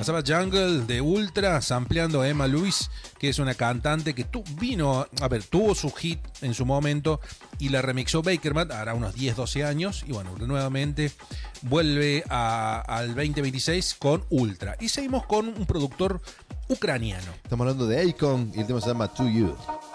Pasaba Jungle de Ultra, sampleando a Emma Lewis, que es una cantante que tuvo su hit en su momento y la remixó Bakermat, hará unos 10, 12 años, y bueno, nuevamente vuelve al 2026 con Ultra. Y seguimos con un productor ucraniano. Estamos hablando de Akon y el tema se llama To You.